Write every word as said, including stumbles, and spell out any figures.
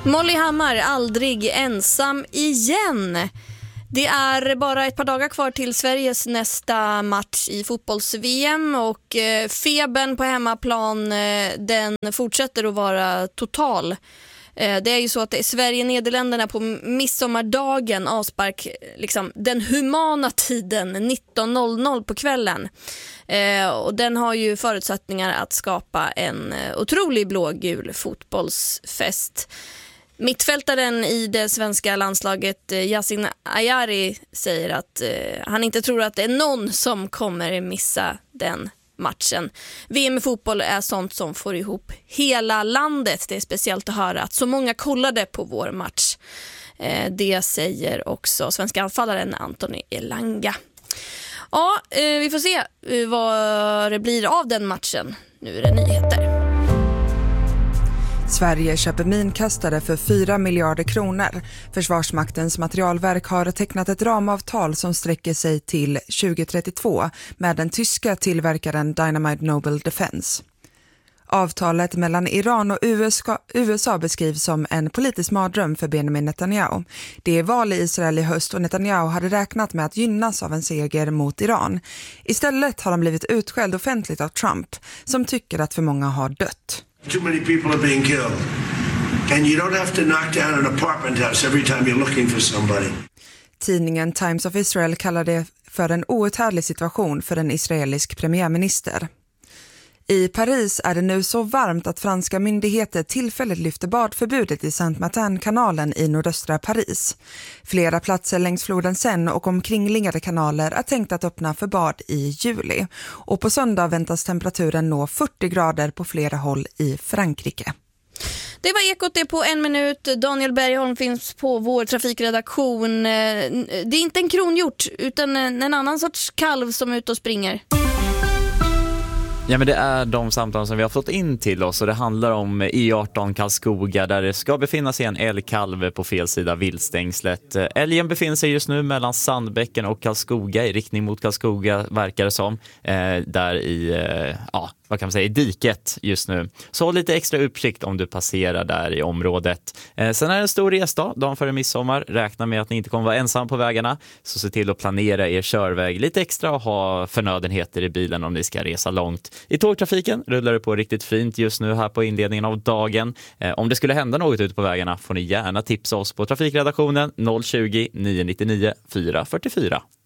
Molly Hammar, aldrig ensam igen. Det är bara ett par dagar kvar till Sveriges nästa match i fotbolls-V M och eh, febern på hemmaplan eh, den fortsätter att vara total. Eh, det är ju så att det är Sverige-Nederländerna på midsommardagen avspark liksom den humana tiden nitton noll noll på kvällen. Eh, och den har ju förutsättningar att skapa en eh, otrolig blågul fotbollsfest. Mittfältaren i det svenska landslaget Yasin Ayari säger att eh, han inte tror att det är någon som kommer missa den matchen. V M i fotboll är sånt som får ihop hela landet. Det är speciellt att höra att så många kollade på vår match. Eh, det säger också svenska anfallaren Anthony Elanga. Ja, eh, vi får se eh, vad det blir av den matchen. Nu är det nyheter. Sverige köper minkastare för fyra miljarder kronor. Försvarsmaktens materialverk har tecknat ett ramavtal som sträcker sig till tjugo trettiotvå med den tyska tillverkaren Dynamite Noble Defense. Avtalet mellan Iran och U S A beskrivs som en politisk mardröm för Benjamin Netanyahu. Det är val i Israel i höst och Netanyahu hade räknat med att gynnas av en seger mot Iran. Istället har han blivit utskälld offentligt av Trump som tycker att för många har dött. Too many people are being killed. And you don't have to knock down an apartment house every time you're looking for somebody. Tidningen Times of Israel kallar det för en outhärdlig situation för en israelisk premiärminister. I Paris är det nu så varmt att franska myndigheter tillfälligt lyfter badförbudet i Saint-Martin-kanalen i nordöstra Paris. Flera platser längs floden Seine och omkringliggande kanaler är tänkt att öppna för bad i juli. Och på söndag väntas temperaturen nå fyrtio grader på flera håll i Frankrike. Det var Ekot det på en minut. Daniel Bergholm finns på vår trafikredaktion. Det är inte en kronhjort utan en annan sorts kalv som är ute och springer. Ja, men det är de samtal som vi har fått in till oss och det handlar om E arton Karlskoga där det ska befinna sig en älgkalv på fel sida viltstängslet. Älgen befinner sig just nu mellan Sandbäcken och Karlskoga i riktning mot Karlskoga verkar det som. Eh, där i, eh, ja, vad kan man säga, i diket just nu. Så håll lite extra uppsikt om du passerar där i området. Eh, sen är det en stor resdag, dagen före midsommar. Räkna med att ni inte kommer vara ensam på vägarna. Så se till att planera er körväg lite extra och ha förnödenheter i bilen om ni ska resa långt. I tågtrafiken rullar det på riktigt fint just nu här på inledningen av dagen. Eh, om det skulle hända något ute på vägarna får ni gärna tipsa oss på trafikredaktionen noll tjugo, nio nio nio, fyra fyra fyra.